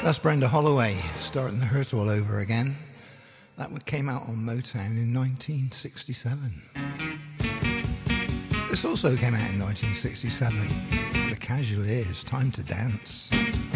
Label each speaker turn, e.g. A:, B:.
A: That's Brenda Holloway, starting the hurt all over again. That one came out on Motown in 1967. This also came out in 1967. The Casual Ears, Time to Dance.